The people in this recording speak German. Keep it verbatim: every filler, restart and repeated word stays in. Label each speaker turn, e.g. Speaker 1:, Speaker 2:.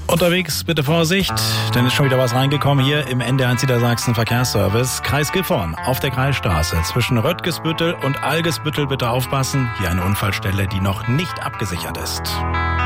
Speaker 1: Unterwegs bitte Vorsicht, denn ist schon wieder was reingekommen hier im N D eins Niedersachsen Verkehrsservice. Kreis Gifhorn auf der Kreisstraße zwischen Röttgesbüttel und Algesbüttel bitte aufpassen. Hier eine Unfallstelle, die noch nicht abgesichert ist.